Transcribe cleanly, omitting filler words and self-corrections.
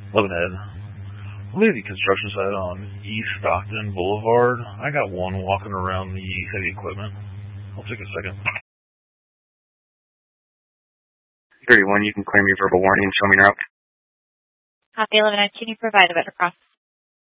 Lemonhead. I'm at the construction site on East Stockton Boulevard. I got one walking around the heavy equipment. I'll take a second. 31, you can claim your verbal warning and show me your route. Copy 11, can you provide a better process?